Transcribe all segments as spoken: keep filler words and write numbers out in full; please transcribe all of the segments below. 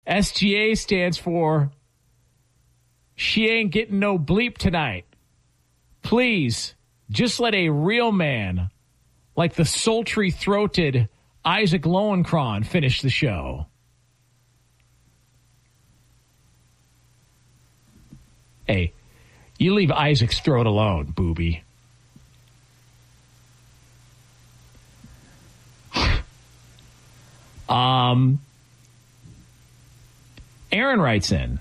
S G A stands for she ain't getting no bleep tonight. Please, just let a real man like the sultry-throated Isaac Lowenkron finish the show. Hey, you leave Isaac's throat alone, booby. um, Aaron writes in,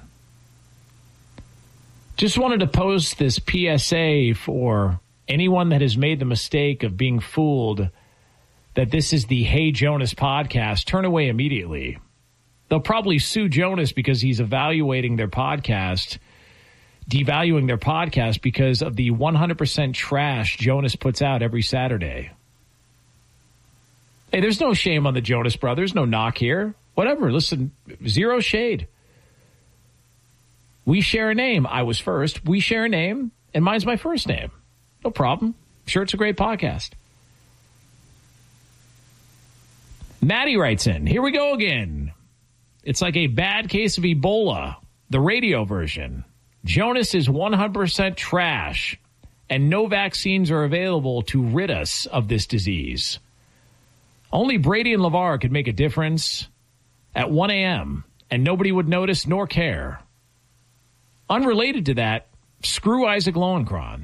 just wanted to post this P S A for anyone that has made the mistake of being fooled that this is the Hey Jonas podcast. Turn away immediately. They'll probably sue Jonas because he's evaluating their podcast, devaluing their podcast because of the one hundred percent trash Jonas puts out every Saturday. Hey, there's no shame on the Jonas Brothers. No knock here. Whatever. Listen, zero shade. We share a name. I was first. We share a name, and mine's my first name. No problem. Sure, it's a great podcast. Maddie writes in, here we go again. It's like a bad case of Ebola, the radio version. Jonas is one hundred percent trash, and no vaccines are available to rid us of this disease. Only Brady and LeVar could make a difference at one a.m., and nobody would notice nor care. Unrelated to that, screw Isaac Lowenkron.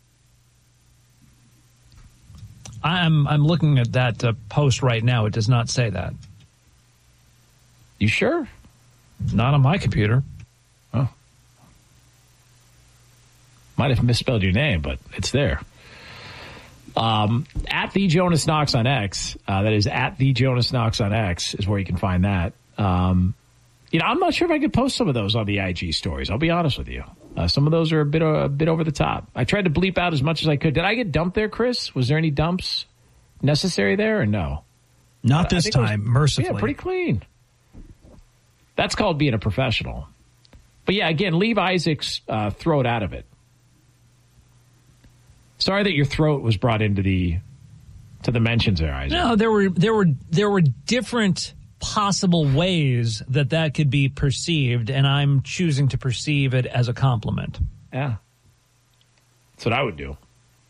I'm I'm looking at that uh, post right now. It does not say that. You sure? Not on my computer. Oh. Might have misspelled your name, but it's there. Um, at the Jonas Knox on X, uh, that is at the Jonas Knox on X is where you can find that. Um, you know, I'm not sure if I could post some of those on the I G stories. I'll be honest with you. Uh, some of those are a bit a bit over the top. I tried to bleep out as much as I could. Did I get dumped there, Chris? Was there any dumps necessary there or no? Not this time, was, mercifully. Yeah, pretty clean. That's called being a professional. But yeah, again, leave Isaac's uh, throat out of it. Sorry that your throat was brought into the to the mentions there, Isaac. No, there were there were there were different possible ways that that could be perceived, and I'm choosing to perceive it as a compliment. Yeah. That's what I would do.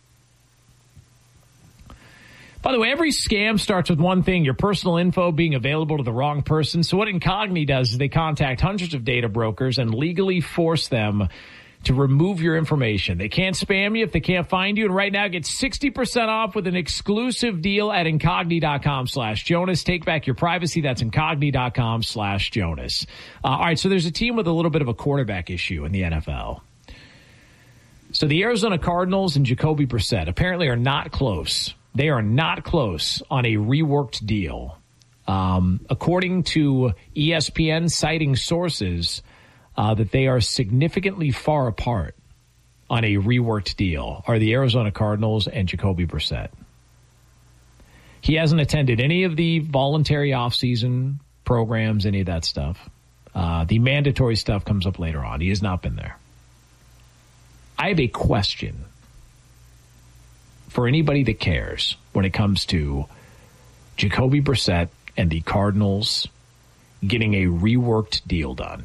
By the way, every scam starts with one thing, your personal info being available to the wrong person. So what Incogni does is they contact hundreds of data brokers and legally force them to remove your information. They can't spam you if they can't find you. And right now, get sixty percent off with an exclusive deal at Incogni.com slash Jonas. Take back your privacy. That's Incogni.com slash Jonas. Uh, all right, so there's a team with a little bit of a quarterback issue in the N F L. So the Arizona Cardinals and Jacoby Brissett apparently are not close. They are not close on a reworked deal. Um, according to E S P N citing sources, Uh, that they are significantly far apart on a reworked deal are the Arizona Cardinals and Jacoby Brissett. He hasn't attended any of the voluntary offseason programs, any of that stuff. Uh, the mandatory stuff comes up later on. He has not been there. I have a question for anybody that cares when it comes to Jacoby Brissett and the Cardinals getting a reworked deal done.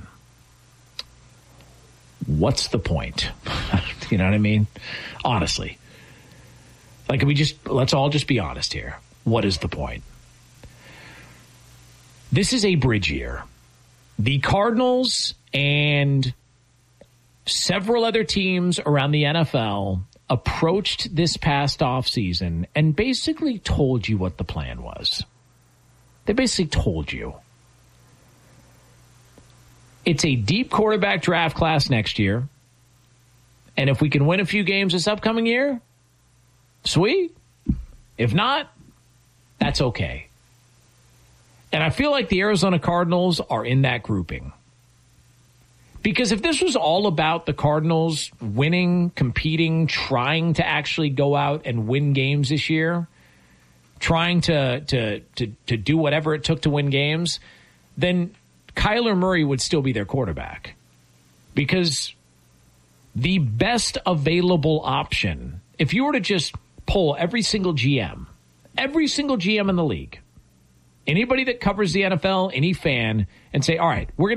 What's the point? You know what I mean? Honestly. Like, we just, let's all just be honest here. What is the point? This is a bridge year. The Cardinals and several other teams around the N F L approached this past offseason and basically told you what the plan was. They basically told you. It's a deep quarterback draft class next year. And if we can win a few games this upcoming year, sweet. If not, that's okay. And I feel like the Arizona Cardinals are in that grouping. Because if this was all about the Cardinals winning, competing, trying to actually go out and win games this year, trying to to to, to do whatever it took to win games, then Kyler Murray would still be their quarterback, because the best available option, if you were to just poll every single G M, every single G M in the league, anybody that covers the N F L, any fan, and say, all right, we're going